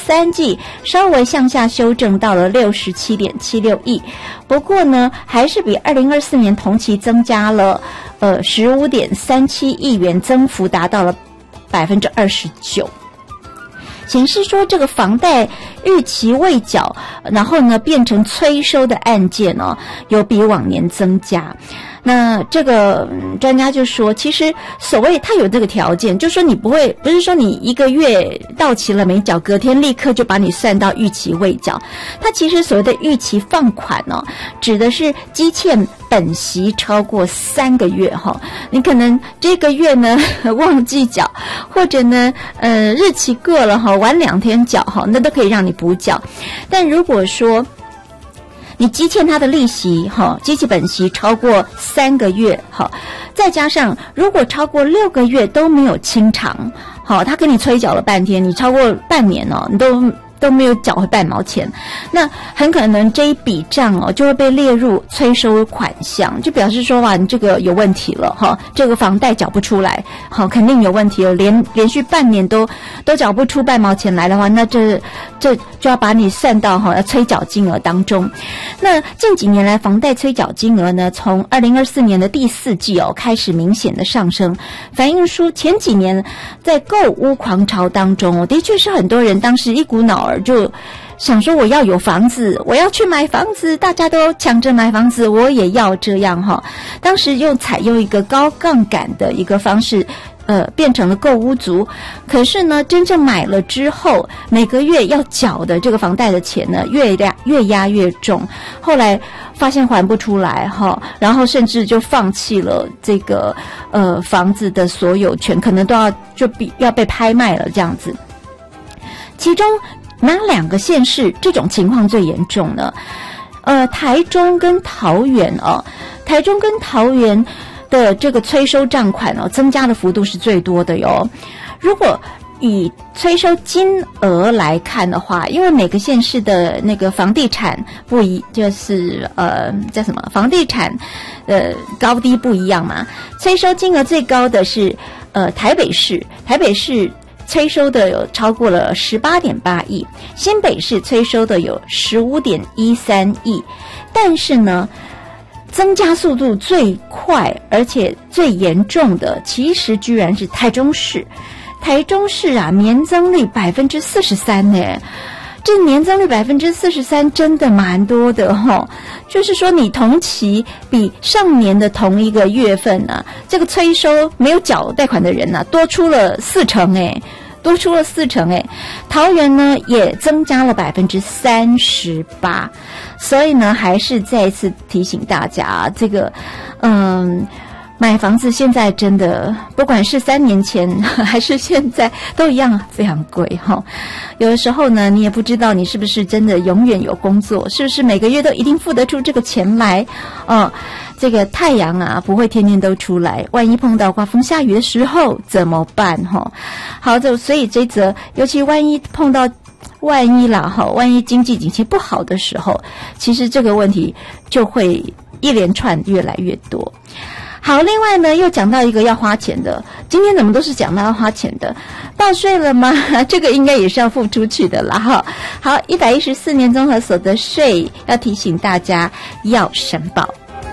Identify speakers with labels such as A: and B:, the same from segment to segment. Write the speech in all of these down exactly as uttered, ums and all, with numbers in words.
A: 三季稍微向下修正到了六十七点七六亿，不过呢，还是比二零二四年同期增加了呃十五点三七亿元，增幅达到了百分之二十九。显示说这个房贷逾期未缴，然后呢变成催收的案件哦，有比往年增加。那这个、嗯、专家就说，其实所谓他有这个条件，就是说你不会，不是说你一个月到期了没缴，隔天立刻就把你算到逾期未缴。他其实所谓的逾期放款哦，指的是积欠本息超过三个月哈、哦，你可能这个月呢忘记缴，或者呢呃日期过了哈，晚两天缴哈，那都可以让你补缴。但如果说你积欠他的利息哈，积起本息超过三个月哈，再加上如果超过六个月都没有清偿，好，他跟你催缴了半天，你超过半年哦，你都都没有缴回半毛钱，那很可能这一笔账哦就会被列入催收款项，就表示说哇，你这个有问题了哈，这个房贷缴不出来，好，肯定有问题了，连连续半年都都缴不出半毛钱来的话，那这这就要把你算到哈要催缴金额当中。那近几年来房贷催缴金额呢，从二零二四年的第四季哦开始明显的上升，反映出前几年在购屋狂潮当中哦，的确是很多人当时一股脑就想说我要有房子，我要去买房子，大家都抢着买房子，我也要这样哈。当时又采用一个高杠杆的一个方式，呃，变成了购屋族。可是呢，真正买了之后，每个月要缴的这个房贷的钱呢，越压越压越重。后来发现还不出来哈，然后甚至就放弃了这个呃房子的所有权，可能都要就比要被拍卖了这样子。其中哪两个县市这种情况最严重呢？呃，台中跟桃园哦，台中跟桃园的这个催收账款哦，增加的幅度是最多的哟。如果以催收金额来看的话，因为每个县市的那个房地产不一，就是呃叫什么房地产呃高低不一样嘛。催收金额最高的是呃台北市，台北市催收的有超过了 十八点八亿，新北市催收的有 十五点一三亿，但是呢增加速度最快而且最严重的其实居然是台中市。台中市啊，年增率 百分之四十三 呢，这年增率 百分之四十三 真的蛮多的齁，就是说你同期比上年的同一个月份啊，这个催收没有缴贷款的人啊多出了四成诶，多出了四成诶。桃园呢也增加了 百分之三十八， 所以呢还是再一次提醒大家，这个嗯买房子现在真的不管是三年前还是现在都一样非常贵齁。有的时候呢你也不知道你是不是真的永远有工作，是不是每个月都一定付得出这个钱来哦。这个太阳啊不会天天都出来，万一碰到刮风下雨的时候怎么办齁？好的，所以这则尤其万一碰到万一啦齁，万一经济景气不好的时候，其实这个问题就会一连串越来越多。好，另外呢又讲到一个要花钱的，今天怎么都是讲到要花钱的，报税了吗？这个应该也是要付出去的啦哈。好，一百一十四年综合所得税要提醒大家要申报。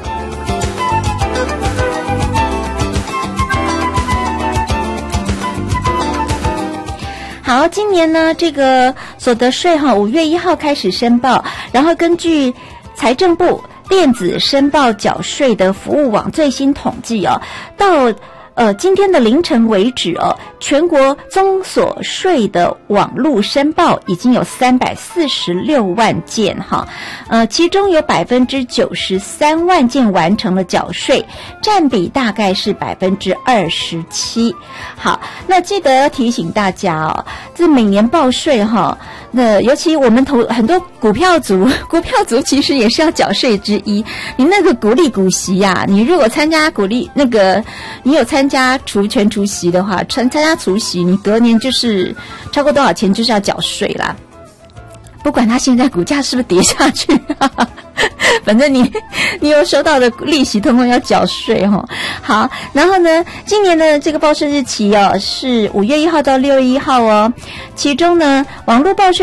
A: 好，今年呢这个所得税哈，五月一号开始申报，然后根据财政部电子申报缴税的服务网最新统计哦，到呃今天的凌晨为止哦，全国综所税的网络申报已经有三百四十六万件哈，呃其中有百分之九十三万件完成了缴税，占比大概是百分之二十七。好，那记得要提醒大家哦，这每年报税哈，那尤其我们投很多股票族，股票族其实也是要缴税之一。你那个股利股息呀、啊，你如果参加股利那个，你有参加除权除息的话，参参加除息，你隔年就是超过多少钱就是要缴税啦。不管它现在股价是不是跌下去、啊，反正你你有收到的利息通通要缴税哈、哦。好，然后呢，今年的这个报税日期哦是五月一号到六月一号哦，其中呢网络报税